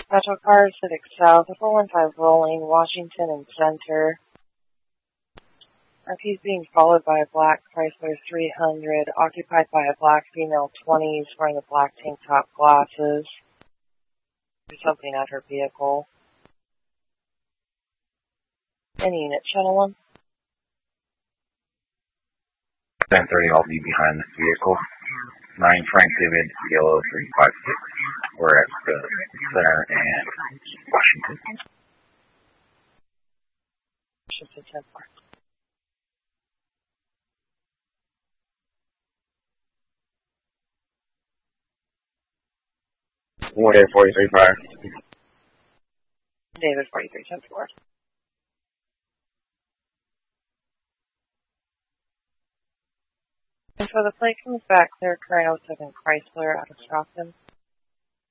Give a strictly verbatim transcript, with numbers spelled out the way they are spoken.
Metro Car, Civic South, four one five rolling, Washington and Center. R P's being followed by a black Chrysler three hundred, occupied by a black female twenties wearing a black tank top, glasses. There's something at her vehicle. Any unit, Channel one? ten thirty, I'll be behind this vehicle. nine Frank David, yellow three five six. We're at the Center and Washington. Shifted ten four. one eight forty-three five. David forty-three ten four. And so the plate comes back, clear current oh seven Chrysler out of Stockton.